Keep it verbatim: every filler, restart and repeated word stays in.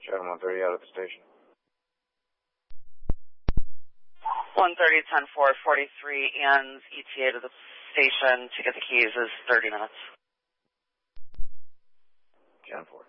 Channel one thirty out of the station. one thirty, ten four, forty-three, and E T A to the station to get the keys is thirty minutes. Channel four.